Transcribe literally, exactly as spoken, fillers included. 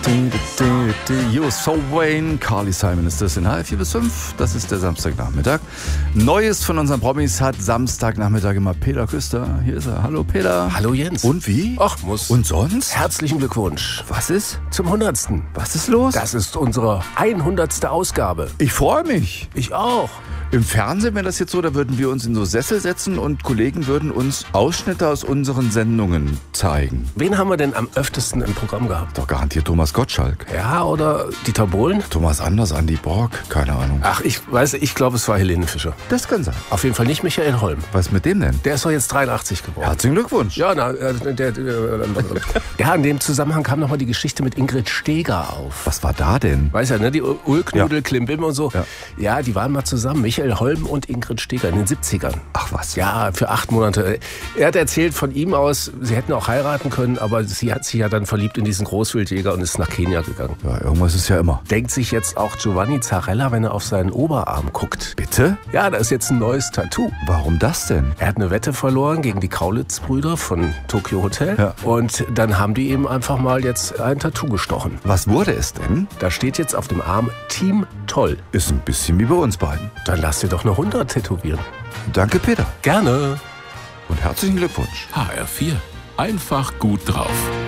Yo, So Wayne, Carly Simon ist das in H vier bis fünf. Das ist der Samstagnachmittag. Neues von unseren Promis hat Samstagnachmittag immer Peter Küster. Hier ist er. Hallo Peter. Hallo Jens. Und wie? Ach, muss. Und sonst? Herzlichen Glückwunsch. Was ist? Zum hundertsten. Was ist los? Das ist unsere hundertste Ausgabe. Ich freue mich. Ich auch. Im Fernsehen wäre das jetzt so, da würden wir uns in so Sessel setzen und Kollegen würden uns Ausschnitte aus unseren Sendungen zeigen. Wen haben wir denn am öftesten im Programm gehabt? Doch garantiert Thomas Gottschalk. Ja, oder Dieter Bohlen? Thomas Anders, Andi Borg, keine Ahnung. Ach, ich weiß, ich glaube, es war Helene Fischer. Das kann sein. Auf jeden Fall nicht Michael Holm. Was mit dem denn? Der ist doch jetzt dreiundachtzig geworden. Herzlichen Glückwunsch. Ja, na, äh, der, der, äh, ja, in dem Zusammenhang kam nochmal die Geschichte mit Ingrid Steeger auf. Was war da denn? Weißt ja, ne, die Ulknudel, Ja. Klimbim und so. Ja. Ja, die waren mal zusammen, Michael Holm und Ingrid Steeger in den siebzigern. Ach was? Ja, für acht Monate. Er hat erzählt von ihm aus, sie hätten auch heiraten können, aber sie hat sich ja dann verliebt in diesen Großwildjäger und ist nach Kenia gegangen. Ja, irgendwas ist ja immer. Denkt sich jetzt auch Giovanni Zarella, wenn er auf seinen Oberarm guckt. Bitte? Ja, da ist jetzt ein neues Tattoo. Warum das denn? Er hat eine Wette verloren gegen die Kaulitz-Brüder von Tokyo Hotel. Ja. Und dann haben die ihm einfach mal jetzt ein Tattoo gestochen. Was wurde es denn? Da steht jetzt auf dem Arm Team Toll. Ist ein bisschen wie bei uns beiden. Dann lass dir doch eine hundert tätowieren. Danke, Peter. Gerne. Und herzlichen Glückwunsch. H R vier. Einfach gut drauf.